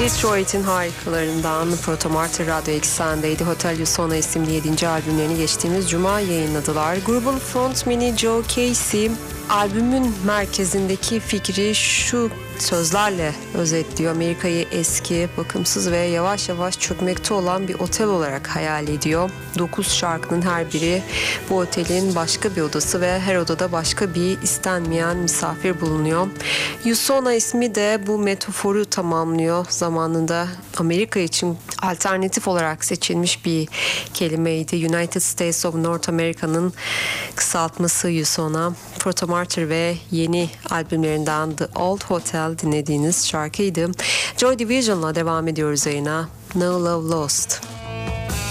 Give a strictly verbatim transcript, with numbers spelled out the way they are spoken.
Detroit'in harikalarından Proto Martyr Radyo Eksen'deydi. Hotel Usona isimli yedinci albümlerini geçtiğimiz Cuma yayınladılar. Grubun frontmeni Joe Casey albümün merkezindeki fikri şu sözlerle özetliyor. Amerika'yı eski, bakımsız ve yavaş yavaş çökmekte olan bir otel olarak hayal ediyor. Dokuz şarkının her biri bu otelin başka bir odası ve her odada başka bir istenmeyen misafir bulunuyor. Usona ismi de bu metaforu tamamlıyor. Zamanında Amerika için alternatif olarak seçilmiş bir kelimeydi. United States of North America'nın kısaltması Usona. Proto Martyr ve yeni albümlerinden The Old Hotel dinlediğiniz şarkıydı. Joy Division'la devam ediyoruz yayına. No Love Lost.